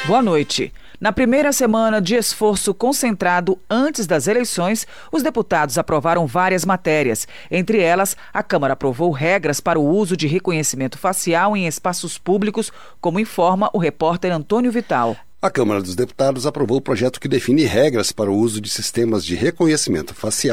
Boa noite. Na primeira semana de esforço concentrado antes das eleições, os deputados aprovaram várias matérias. Entre elas, a Câmara aprovou regras para o uso de reconhecimento facial em espaços públicos, como informa o repórter Antônio Vital. A Câmara dos Deputados aprovou o projeto que define regras para o uso de sistemas de reconhecimento facial